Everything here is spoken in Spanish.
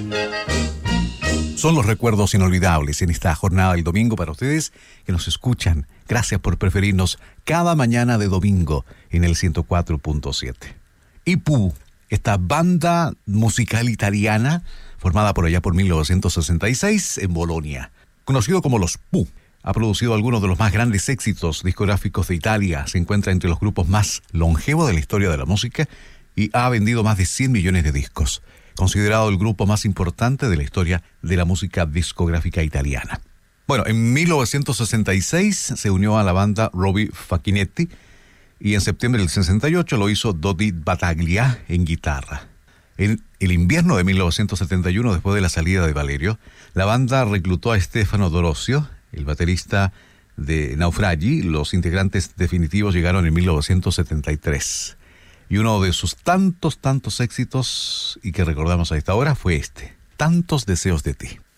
Son los recuerdos inolvidables en esta jornada del domingo para ustedes que nos escuchan. Gracias por preferirnos cada mañana de domingo en el 104.7. Ipu, esta banda musical italiana formada por allá por 1966 en Bolonia, conocido como los Pooh. Ha producido algunos de los más grandes éxitos discográficos de Italia. Se encuentra entre los grupos más longevos de la historia de la música y ha vendido más de 100 millones de discos. Considerado el grupo más importante de la historia de la música discográfica italiana. Bueno, en 1966 se unió a la banda Robbie Facchinetti y en septiembre del 68 lo hizo Dodi Battaglia en guitarra. En el invierno de 1971, después de la salida de Valerio, la banda reclutó a Stefano D'Orosio, el baterista de Naufragi. Los integrantes definitivos llegaron en 1973. Y uno de sus tantos éxitos y que recordamos a esta hora fue este, Tantos deseos de ti.